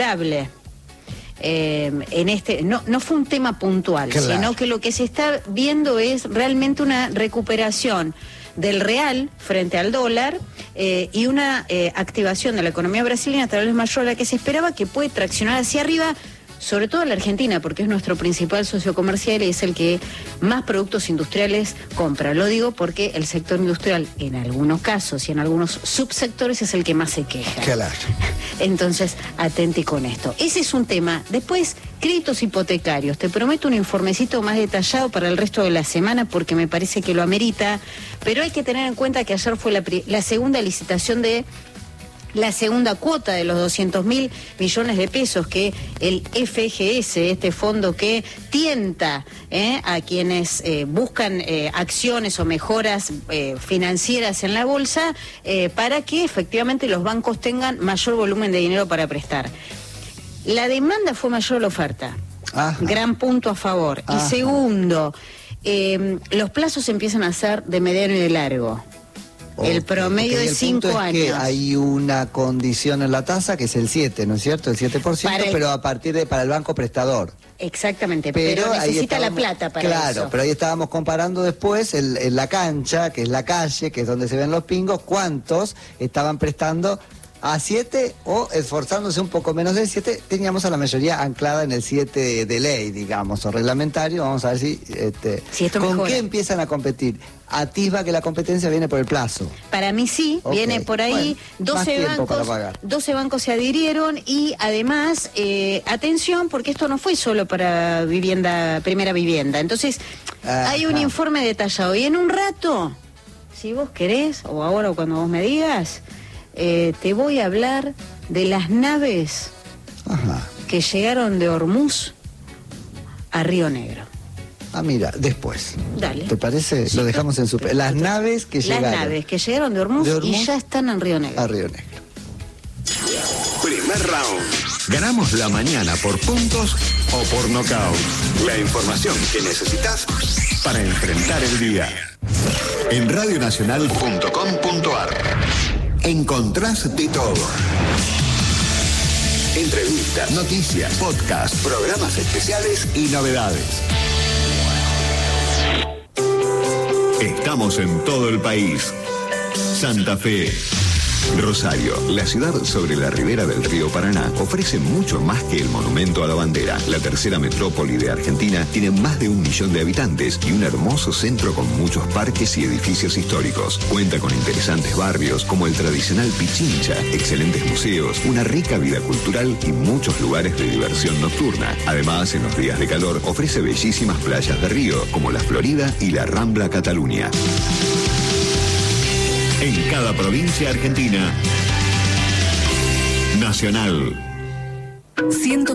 en este, no fue un tema puntual, claro, sino que lo que se está viendo es realmente una recuperación del real frente al dólar y una activación de la economía brasileña tal vez mayor a la que se esperaba, que puede traccionar hacia arriba, sobre todo la Argentina, porque es nuestro principal socio comercial y es el que más productos industriales compra. Lo digo porque el sector industrial, en algunos casos y en algunos subsectores, es el que más se queja. Claro. Entonces, atente con esto. Ese es un tema. Después, créditos hipotecarios. Te prometo un informecito más detallado para el resto de la semana porque me parece que lo amerita, pero hay que tener en cuenta que ayer fue la segunda licitación de la segunda cuota de los 200.000 millones de pesos que el FGS, este fondo que tienta a quienes buscan acciones o mejoras financieras en la bolsa, para que efectivamente los bancos tengan mayor volumen de dinero para prestar. La demanda fue mayor a la oferta. Ajá. Gran punto a favor. Ajá. Y segundo, los plazos empiezan a ser de mediano y de largo. El promedio de 5 años. Que hay una condición en la tasa que es el 7, ¿no es cierto? El 7%, pero a partir de para el banco prestador. Exactamente, pero necesita la plata para eso. Claro, pero ahí estábamos comparando después en la cancha, que es la calle, que es donde se ven los pingos, cuántos estaban prestando a 7 o esforzándose un poco menos del 7. Teníamos a la mayoría anclada en el 7 de ley, digamos, o reglamentario. Vamos a ver si esto con mejora. ¿Qué empiezan a competir? Atisba que la competencia viene por el plazo. Para mí sí, viene por ahí. Bueno, 12 bancos se adhirieron y además, atención, porque esto no fue solo para primera vivienda. Entonces, hay un informe detallado. Y en un rato, si vos querés, o ahora o cuando vos me digas, te voy a hablar de las naves que llegaron de Hormuz a Río Negro. Ah, mira, después. Dale. ¿Te parece? Sí, lo dejamos en las naves que llegaron. Las naves que llegaron de Hormuz y ya están en Río Negro. A Río Negro. Primer round. Ganamos la mañana por puntos o por nocaut. La información que necesitas para enfrentar el día. En radionacional.com.ar encontrás de todo. Entrevistas, noticias, podcasts, programas especiales y novedades. Estamos en todo el país. Santa Fe, Rosario, la ciudad sobre la ribera del río Paraná, ofrece mucho más que el monumento a la bandera. La tercera metrópoli de Argentina tiene más de 1 millón de habitantes y un hermoso centro con muchos parques y edificios históricos. Cuenta con interesantes barrios como el tradicional Pichincha, excelentes museos, una rica vida cultural y muchos lugares de diversión nocturna. Además, en los días de calor, ofrece bellísimas playas de río como la Florida y la Rambla Cataluña. En cada provincia argentina, Nacional.